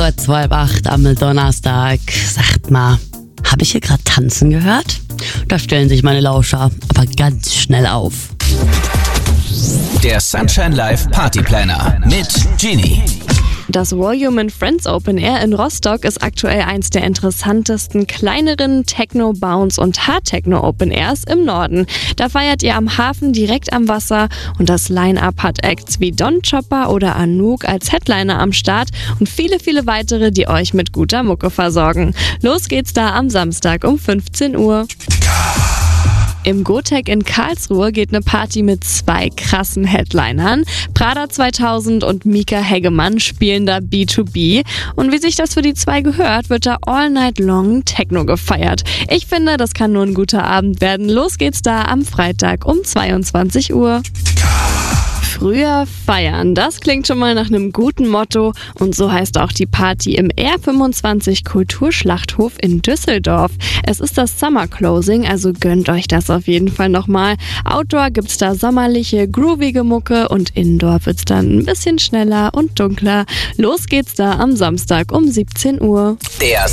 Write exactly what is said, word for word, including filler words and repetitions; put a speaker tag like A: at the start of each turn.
A: Kurz vor halb acht am Donnerstag. Sagt mal, habe ich hier gerade tanzen gehört? Da stellen sich meine Lauscher aber ganz schnell auf.
B: Der Sunshine Live Party Planner mit Genie.
C: Das Volume and Friends Open Air in Rostock ist aktuell eins der interessantesten kleineren Techno, Bounce und Hard Techno Open Airs im Norden. Da feiert ihr am Hafen direkt am Wasser und das Line-Up hat Acts wie Don Chopper oder Anouk als Headliner am Start und viele, viele weitere, die euch mit guter Mucke versorgen. Los geht's da am Samstag um fünfzehn Uhr. Im Gotek in Karlsruhe geht eine Party mit zwei krassen Headlinern. Prada zweitausend und Mika Hegemann spielen da B zwei B. Und wie sich das für die zwei gehört, wird da all night long Techno gefeiert. Ich finde, das kann nur ein guter Abend werden. Los geht's da am Freitag um zweiundzwanzig Uhr. Früher feiern, das klingt schon mal nach einem guten Motto und so heißt auch die Party im R fünfundzwanzig Kulturschlachthof in Düsseldorf. Es ist das Summer Closing, also gönnt euch das auf jeden Fall nochmal. Outdoor gibt's da sommerliche, groovige Mucke und Indoor wird's dann ein bisschen schneller und dunkler. Los geht's da am Samstag um siebzehn Uhr.
B: Der